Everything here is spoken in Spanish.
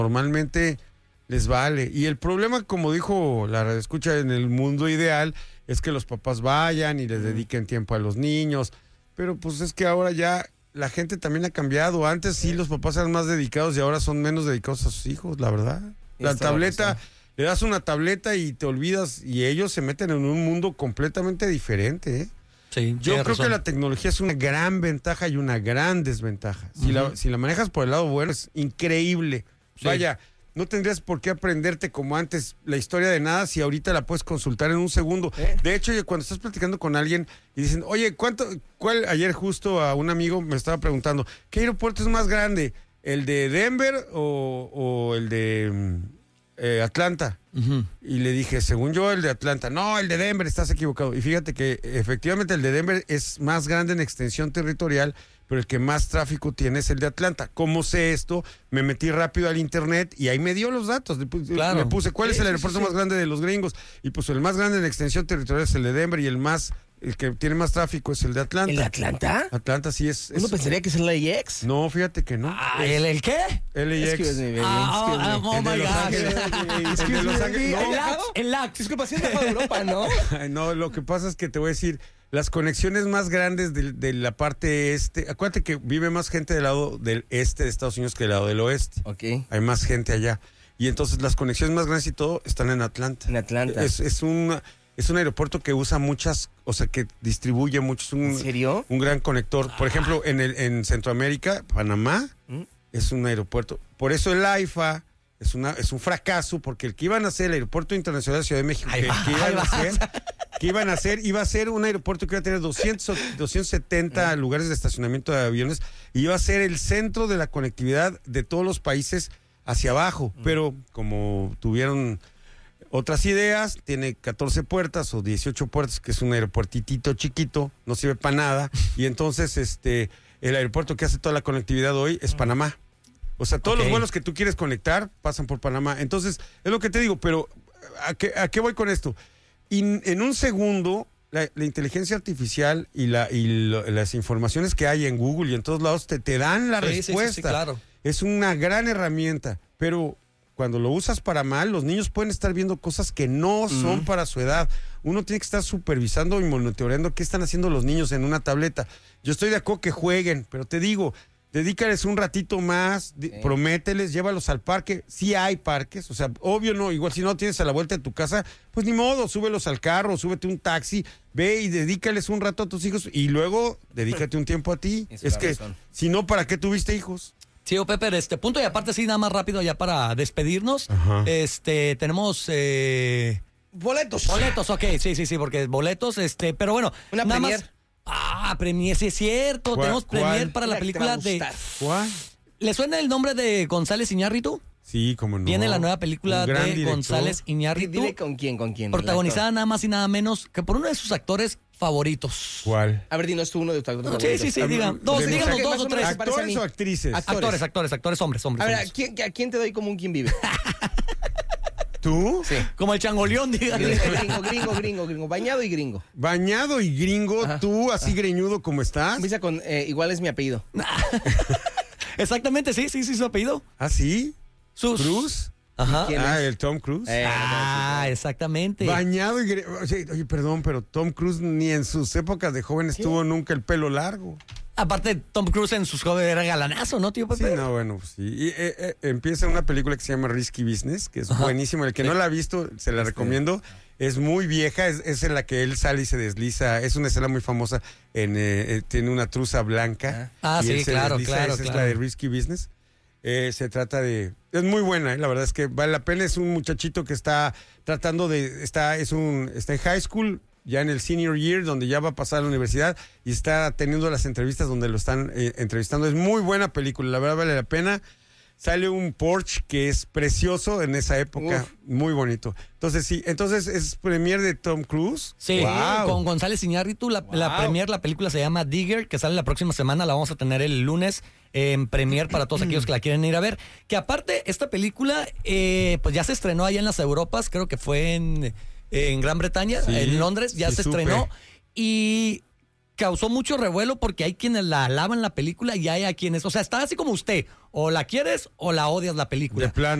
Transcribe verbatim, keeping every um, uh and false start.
normalmente les vale. Y el problema, como dijo la escucha en el mundo ideal, es que los papás vayan y les dediquen tiempo a los niños. Pero pues es que ahora ya la gente también ha cambiado. Antes sí los papás eran más dedicados y ahora son menos dedicados a sus hijos, la verdad. La tableta, le das una tableta y te olvidas y ellos se meten en un mundo completamente diferente, ¿eh? Sí, yo creo razón. que la tecnología es una gran ventaja y una gran desventaja. Si, uh-huh. la, si la manejas por el lado bueno, es increíble. Sí. Vaya, no tendrías por qué aprenderte como antes la historia de nada si ahorita la puedes consultar en un segundo. ¿Eh? De hecho, cuando estás platicando con alguien y dicen, oye, ¿cuánto? ¿Cuál? Ayer justo a un amigo me estaba preguntando, ¿qué aeropuerto es más grande? ¿El de Denver o, o el de eh, Atlanta? Uh-huh. Y le dije, según yo, el de Atlanta. No, el de Denver, estás equivocado. Y fíjate que efectivamente el de Denver es más grande en extensión territorial, pero el que más tráfico tiene es el de Atlanta. ¿Cómo sé esto? Me metí rápido al internet y ahí me dio los datos. Le puse, claro. le puse ¿cuál sí, es el aeropuerto sí, sí. más grande de los gringos? Y pues el más grande en extensión territorial es el de Denver y el más... El que tiene más tráfico es el de Atlanta. ¿El de Atlanta? Atlanta sí es... Uno es... pensaría que es el L A X. No, fíjate que no. Ah, ¿el, ¿el qué? L A X. Excuse me, ah, oh, oh my God. Excuse me. El L A X. Disculpa, si es de Europa, ¿no? No, lo que pasa es que te voy a decir, las conexiones más grandes de, de la parte este, acuérdate que vive más gente del lado del este de Estados Unidos que del lado del oeste. Ok. Hay más gente allá. Y entonces las conexiones más grandes y todo están en Atlanta. En Atlanta. Es, es una... Es un aeropuerto que usa muchas, o sea, que distribuye muchos. Un, ¿En serio? Un gran conector. Por ejemplo, en el en Centroamérica, Panamá, ¿Mm? es un aeropuerto. Por eso el AIFA es una es un fracaso, porque el que iban a hacer el Aeropuerto Internacional de Ciudad de México, que, que iban a hacer, que iban a hacer, iba a ser un aeropuerto que iba a tener doscientos, doscientos setenta lugares de estacionamiento de aviones, y iba a ser el centro de la conectividad de todos los países hacia abajo. Mm. Pero como tuvieron... otras ideas, tiene catorce puertas o dieciocho puertas, que es un aeropuertitito chiquito, no sirve para nada, y entonces este el aeropuerto que hace toda la conectividad hoy es Panamá. O sea, todos okay. los vuelos que tú quieres conectar pasan por Panamá. Entonces, es lo que te digo, pero ¿a qué, a qué voy con esto? Y en un segundo, la, la inteligencia artificial y, la, y lo, las informaciones que hay en Google y en todos lados te, te dan la sí, respuesta. Sí, sí, sí, claro. Es una gran herramienta, pero... cuando lo usas para mal, los niños pueden estar viendo cosas que no son uh-huh. para su edad. Uno tiene que estar supervisando y monitoreando qué están haciendo los niños en una tableta. Yo estoy de acuerdo que jueguen, pero te digo, dedícales un ratito más, sí. promételes, llévalos al parque. Sí hay parques, o sea, obvio no, igual si no tienes a la vuelta de tu casa, pues ni modo, súbelos al carro, súbete un taxi, ve y dedícales un rato a tus hijos y luego dedícate un tiempo a ti. Es, es que, razón. Si no, ¿para qué tuviste hijos? Sí, o Pepe, este punto y aparte sí, nada más rápido ya para despedirnos. Ajá. Este, tenemos eh... boletos. Boletos, ok, sí, sí, sí, porque boletos, este, pero bueno, una nada premier. Más. Ah, premier, sí es cierto, tenemos premier para la, la película de. ¿Cuál? ¿Le suena el nombre de González Iñárritu? Sí, cómo no. Viene la nueva película de director. González Iñárritu. Dile con quién, con quién. Protagonizada nada más y nada menos que por uno de sus actores favoritos. ¿Cuál? A ver, dinos tú uno de tus actores favoritos. Sí, sí, sí, digan. Dos, díganos dos o tres. ¿Actores o actrices? Actores, actores, actores, actores hombres, hombres. A ver, hombres. ¿a quién, ¿a quién te doy como un quién vive? ¿Tú? Sí. Como el changoleón, dígale. Gringo, gringo, gringo, gringo. Bañado y gringo. Bañado y gringo, ajá. Tú, así ajá. greñudo como estás. Empieza con, eh, igual es mi apellido. Exactamente, sí, sí, sí, su apellido. ¿Ah, sí? Sus. ¿Cruz? Ajá. Ah, el Tom Cruise. Eh, ah, exactamente. Bañado y greñudo. Oye, perdón, pero Tom Cruise ni en sus épocas de joven estuvo nunca el pelo largo. Aparte, Tom Cruise en sus jóvenes era galanazo, ¿no, tío Pepe? Sí, no, bueno, sí. Y, eh, eh, empieza una película que se llama Risky Business, que es ajá. buenísimo. El que sí. no la ha visto, se la este. recomiendo. Es muy vieja, es, es en la que él sale y se desliza. Es una escena muy famosa. En, eh, tiene una truza blanca. Ah, sí, claro, desliza. claro. Esa claro. es la de Risky Business. Eh, se trata de... Es muy buena, ¿eh? La verdad es que vale la pena. Es un muchachito que está tratando de... Está, es un, está en high school, ya en el senior year, donde ya va a pasar a la universidad y está teniendo las entrevistas donde lo están eh, entrevistando. Es muy buena película, la verdad vale la pena. Sale un Porsche que es precioso en esa época, uf. Muy bonito. Entonces sí, entonces es premier de Tom Cruise. Sí, wow. Con González Iñárritu, la, wow. la premier, la película se llama Digger, que sale la próxima semana, la vamos a tener el lunes en premier para todos aquellos que la quieren ir a ver. Que aparte, esta película, eh, pues ya se estrenó allá en las Europas, creo que fue en, en Gran Bretaña, sí, en Londres, ya sí, se supe. estrenó. Y... causó mucho revuelo porque hay quienes la alaban la película y hay a quienes, o sea, está así como usted, o la quieres o la odias la película. De plano.